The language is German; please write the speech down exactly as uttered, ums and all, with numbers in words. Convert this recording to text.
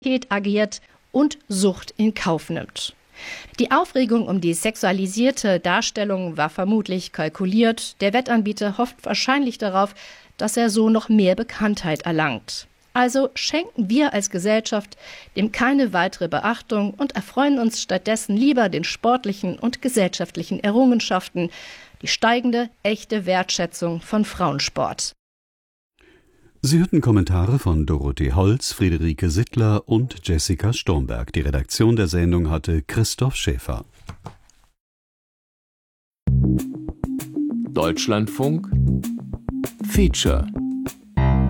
agiert und Sucht in Kauf nimmt. Die Aufregung um die sexualisierte Darstellung war vermutlich kalkuliert. Der Wettanbieter hofft wahrscheinlich darauf, dass er so noch mehr Bekanntheit erlangt. Also schenken wir als Gesellschaft dem keine weitere Beachtung und erfreuen uns stattdessen lieber den sportlichen und gesellschaftlichen Errungenschaften, die steigende, echte Wertschätzung von Frauensport. Sie hörten Kommentare von Dorothee Holz, Friederike Sittler und Jessica Stormberg. Die Redaktion der Sendung hatte Christoph Schäfer. Deutschlandfunk Feature